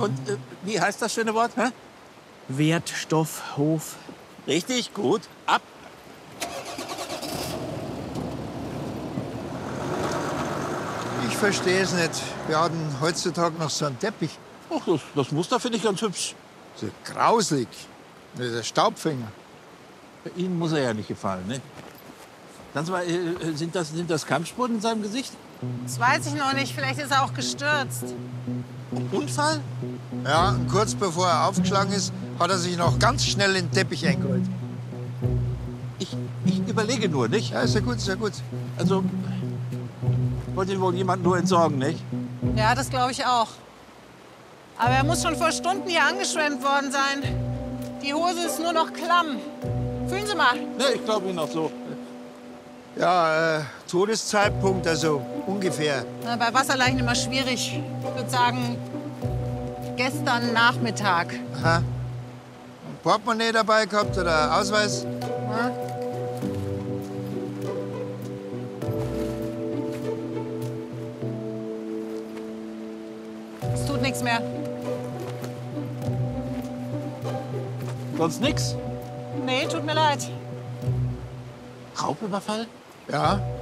Und wie heißt das schöne Wort? Hä? Wertstoffhof. Richtig, gut. Ab. Ich verstehe es nicht. Wir hatten heutzutage noch so einen Teppich. Ach, das Muster finde ich ganz hübsch. So grauslig. Das ist ein Staubfänger. Ihnen muss er ja nicht gefallen, ne? Sagen Sie mal, sind das Kampfspuren in seinem Gesicht? Das weiß ich noch nicht. Vielleicht ist er auch gestürzt. Unfall? Ja, und kurz bevor er aufgeschlagen ist, hat er sich noch ganz schnell in den Teppich eingeholt. Ich überlege nur, nicht? Ja, ist ja gut, ist ja gut. Also, wollte ihn wohl jemand nur entsorgen, nicht? Ja, das glaube ich auch. Aber er muss schon vor Stunden hier angeschwemmt worden sein. Die Hose ist nur noch klamm. Fühlen Sie mal. Ne, ich glaube Ihnen auch so. Ja, Todeszeitpunkt, also ungefähr. Na, bei Wasserleichen immer schwierig. Ich würde sagen, gestern Nachmittag. Aha. Ein Portemonnaie dabei gehabt oder Ausweis? Ja? Es tut nichts mehr. Sonst nix? Nee, tut mir leid. Raubüberfall? Ja.